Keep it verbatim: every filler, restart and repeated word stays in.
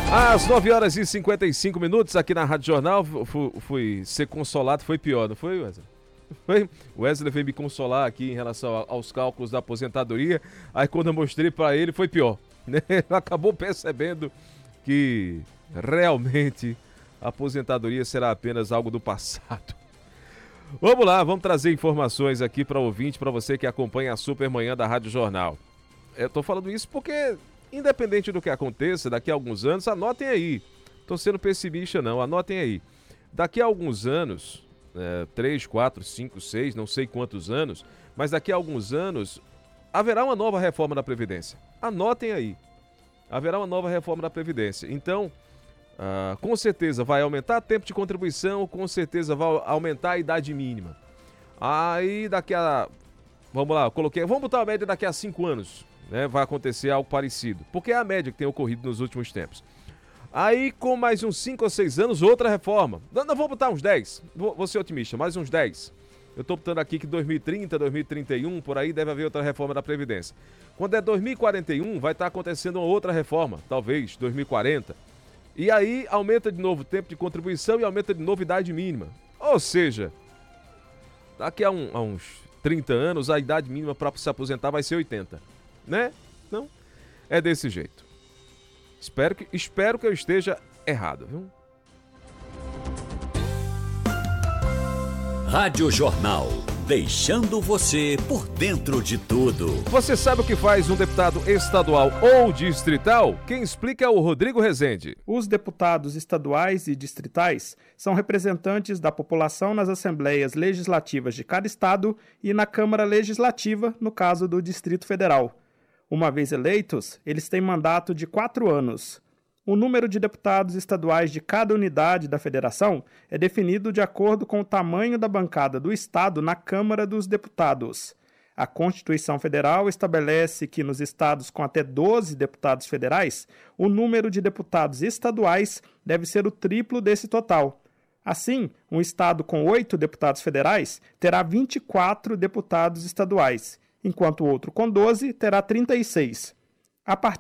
Às nove horas e cinquenta e cinco minutos aqui na Rádio Jornal, fui, fui ser consolado, foi pior, não foi, Wesley? Foi? O Wesley veio me consolar aqui em relação aos cálculos da aposentadoria, aí quando eu mostrei para ele foi pior, né? Ele acabou percebendo que realmente a aposentadoria será apenas algo do passado. Vamos lá, vamos trazer informações aqui para o ouvinte, para você que acompanha a Supermanhã da Rádio Jornal. Eu tô falando isso porque, independente do que aconteça, daqui a alguns anos, anotem aí. Tô sendo pessimista não, anotem aí. Daqui a alguns anos, é, três, quatro, cinco, seis, não sei quantos anos, mas daqui a alguns anos, haverá uma nova reforma da Previdência. Anotem aí. Haverá uma nova reforma da Previdência. Então, ah, com certeza vai aumentar o tempo de contribuição, com certeza vai aumentar a idade mínima. Aí daqui a... Vamos lá, eu coloquei... Vamos botar a média daqui a cinco anos. Né, vai acontecer algo parecido, porque é a média que tem ocorrido nos últimos tempos. Aí, com mais uns cinco ou seis anos, outra reforma. Não, não vou botar uns dez, vou, vou ser otimista, mais uns dez. Eu estou botando aqui que dois mil e trinta, dois mil e trinta e um, por aí deve haver outra reforma da Previdência. Quando é dois mil e quarenta e um, vai estar acontecendo uma outra reforma, talvez, dois mil e quarenta. E aí, aumenta de novo o tempo de contribuição e aumenta de novo a idade mínima. Ou seja, daqui a, um, a uns trinta anos, a idade mínima para se aposentar vai ser oitenta. Né? Não, é desse jeito. Espero que, espero que eu esteja errado, viu? Rádio Jornal, deixando você por dentro de tudo. Você sabe o que faz um deputado estadual ou distrital? Quem explica é o Rodrigo Rezende. Os deputados estaduais e distritais são representantes da população nas assembleias legislativas de cada estado e na Câmara Legislativa, no caso do Distrito Federal. Uma vez eleitos, eles têm mandato de quatro anos. O número de deputados estaduais de cada unidade da federação é definido de acordo com o tamanho da bancada do estado na Câmara dos Deputados. A Constituição Federal estabelece que nos estados com até doze deputados federais, o número de deputados estaduais deve ser o triplo desse total. Assim, um estado com oito deputados federais terá vinte e quatro deputados estaduais, enquanto o outro com doze terá trinta e seis. A partir